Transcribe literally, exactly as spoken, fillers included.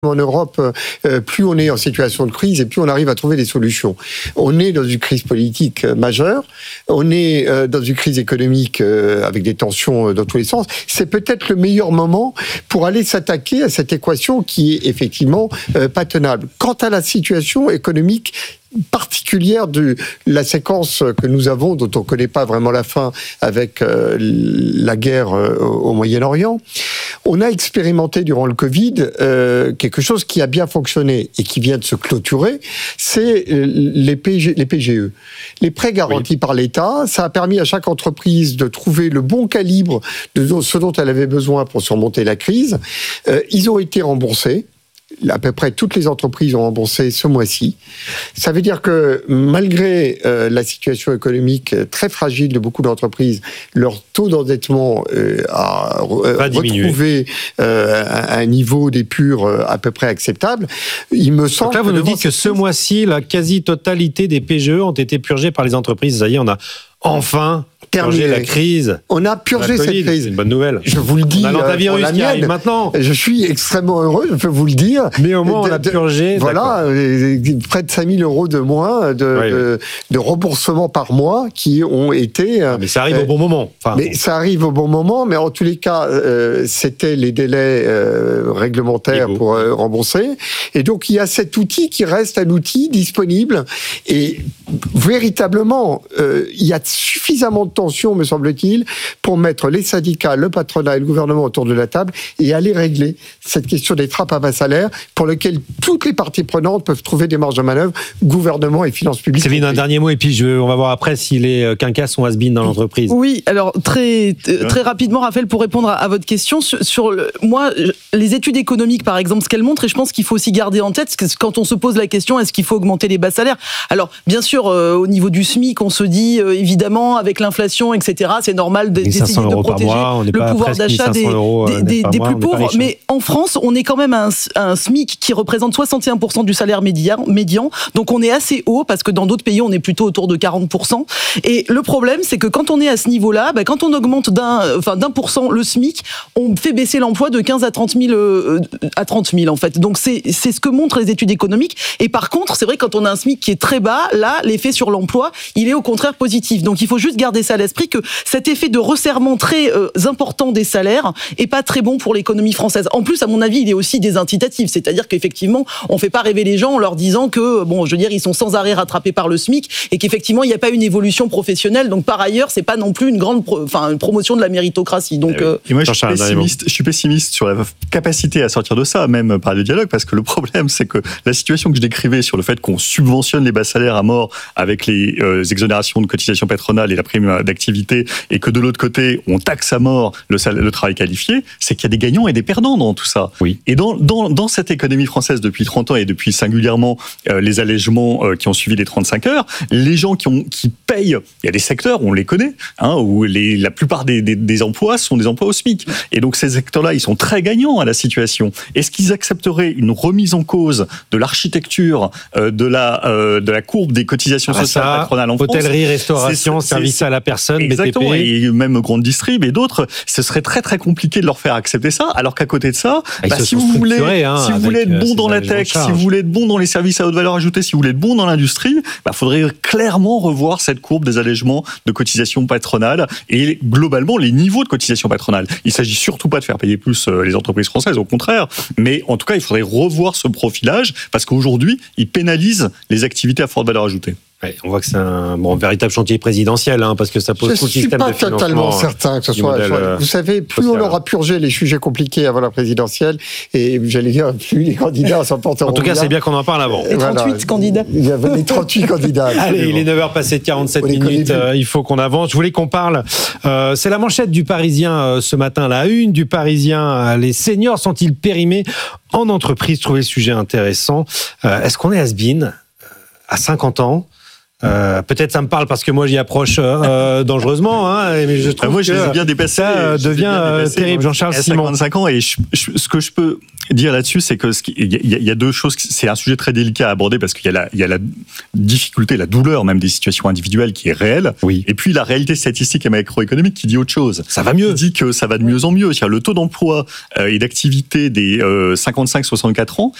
En Europe, euh, plus on est en situation de crise et plus on arrive à trouver des solutions. On est dans une crise politique euh, majeure, on est euh, dans une crise économique euh, avec des tensions euh, dans tous les sens. C'est peut-être le meilleur moment pour aller s'attaquer à cette équation qui est effectivement euh, pas tenable. Quant à la situation économique particulière de la séquence que nous avons, dont on ne connaît pas vraiment la fin avec euh, la guerre euh, au Moyen-Orient, on a expérimenté durant le Covid euh, quelque chose qui a bien fonctionné et qui vient de se clôturer, c'est les, P G, les P G E. Les prêts garantis oui. par l'État, ça a permis à chaque entreprise de trouver le bon calibre de ce dont elle avait besoin pour surmonter la crise. Euh, ils ont été remboursés. À peu près toutes les entreprises ont remboursé ce mois-ci. Ça veut dire que malgré euh, la situation économique très fragile de beaucoup d'entreprises, leur taux d'endettement euh, a euh, retrouvé euh, un, un niveau d'épure euh, à peu près acceptable. Il me semble. Donc là, vous nous dites que ce mois-ci, la quasi-totalité des P G E ont été purgées par les entreprises. Ça y est, on a enfin purgé la crise. On a purgé cette crise. C'est une bonne nouvelle. Je vous le dis. On a l'antivirus qui arrive maintenant. Je suis extrêmement heureux, je peux vous le dire. Mais au moins, on a purgé. Voilà, près de cinq mille euros de moins de, oui. de, de remboursement par mois qui ont été. Mais ça arrive euh, au bon moment. Enfin, mais bon. Ça arrive au bon moment, mais en tous les cas, euh, c'était les délais euh, réglementaires Ego. pour euh, rembourser. Et donc, il y a cet outil qui reste un outil disponible. Et véritablement, euh, il y a suffisamment de tension, me semble-t-il, pour mettre les syndicats, le patronat et le gouvernement autour de la table et aller régler cette question des trappes à bas salaire pour lequel toutes les parties prenantes peuvent trouver des marges de manœuvre, gouvernement et finances publiques. Céline, un dernier mot et puis je, on va voir après si les quinquas sont has-been dans l'entreprise. Oui, alors très, très rapidement, Raphaël, pour répondre à, à votre question, sur, sur le, moi, les études économiques, par exemple, ce qu'elles montrent, et je pense qu'il faut aussi garder en tête, quand on se pose la question, est-ce qu'il faut augmenter les bas salaires ? Alors, bien sûr, euh, au niveau du SMIC, on se dit, euh, évidemment, avec l'inflation, et cetera, c'est normal d'essayer de protéger mois, le pouvoir d'achat des, des, des, des plus pauvres. Mais en France, on est quand même à un, un SMIC qui représente soixante et un pour cent du salaire médian, médian. Donc on est assez haut, parce que dans d'autres pays, on est plutôt autour de quarante pour cent. Et le problème, c'est que quand on est à ce niveau-là, bah, quand on augmente d'un, enfin, d'un pour cent le SMIC, on fait baisser l'emploi de quinze à trente mille, euh, à trente mille en fait. Donc c'est, c'est ce que montrent les études économiques. Et par contre, c'est vrai, quand on a un SMIC qui est très bas, là, l'effet sur l'emploi, il est au contraire positif. Donc il faut juste garder ça à l'esprit, que cet effet de resserrement très euh, important des salaires est pas très bon pour l'économie française. En plus, à mon avis, il est aussi désincitatif. C'est-à-dire qu'effectivement, on fait pas rêver les gens en leur disant que, bon, je veux dire, ils sont sans arrêt rattrapés par le SMIC et qu'effectivement, il n'y a pas une évolution professionnelle. Donc, par ailleurs, c'est pas non plus une grande, pro- enfin, une promotion de la méritocratie. Donc, et, oui. et moi, je suis, pessimiste, je suis pessimiste sur la capacité à sortir de ça, même par le dialogue, parce que le problème, c'est que la situation que je décrivais sur le fait qu'on subventionne les bas salaires à mort avec les euh, exonérations de cotisations patronales et la prime d'activité, et que de l'autre côté, on taxe à mort le, salaire, le travail qualifié, c'est qu'il y a des gagnants et des perdants dans tout ça. Oui. Et dans, dans, dans cette économie française depuis trente ans et depuis singulièrement euh, les allègements euh, qui ont suivi les trente-cinq heures, les gens qui, ont, qui payent, il y a des secteurs, on les connaît, hein, où les, la plupart des, des, des emplois sont des emplois au SMIC. Et donc ces secteurs-là, ils sont très gagnants à la situation. Est-ce qu'ils accepteraient une remise en cause de l'architecture euh, de, la, euh, de la courbe des cotisations ah, sociales ça, patronales en France ? Hôtellerie, restauration, c'est, c'est, service c'est, à la personne, exactement, B T P. Et même grande distrib et d'autres, ce serait très très compliqué de leur faire accepter ça, alors qu'à côté de ça, ah, bah, si, vous voulez, hein, si vous voulez être bon dans la tech, si vous voulez être bon dans les services à haute valeur ajoutée, si vous voulez être bon dans l'industrie, il bah, faudrait clairement revoir cette courbe des allègements de cotisations patronales et globalement les niveaux de cotisations patronales. Il ne s'agit surtout pas de faire payer plus les entreprises françaises, au contraire, mais en tout cas, il faudrait revoir ce profilage parce qu'aujourd'hui, il pénalise les activités à forte valeur ajoutée. Ouais, on voit que c'est un bon, véritable chantier présidentiel, hein, parce que ça pose je tout le système de financement. Je ne suis pas totalement certain que ce soit... modèle, soit vous savez, plus social. On aura purgé les sujets compliqués avant la présidentielle, et j'allais dire, plus les candidats s'en porteront. En tout cas, c'est bien qu'on en parle avant. Les trente-huit voilà. candidats. Il y avait les trente-huit candidats. Allez, il est neuf heures passées de quarante-sept minutes, euh, il faut qu'on avance. Je voulais qu'on parle, euh, c'est la manchette du Parisien euh, ce matin, la une du Parisien. Euh, les seniors sont-ils périmés en entreprise ? Trouvez le sujet intéressant. Euh, est-ce qu'on est has-been à cinquante ans ? Euh, peut-être ça me parle parce que moi j'y approche euh, dangereusement, hein, mais je trouve ah, moi, je que les ai bien dépassés, ça euh, devient bien dépassés, terrible. Jean-Charles Simon. cinquante-cinq ans, et je, je, ce que je peux dire là-dessus, c'est que ce qui, il, y a, il y a deux choses. C'est un sujet très délicat à aborder parce qu'il y a la, il y a la difficulté, la douleur même des situations individuelles qui est réelle. Oui. Et puis la réalité statistique et macroéconomique qui dit autre chose. Ça va mieux. Qui dit que ça va de mieux en mieux. C'est-à-dire le taux d'emploi euh, et d'activité des euh, cinquante-cinq soixante-quatre ans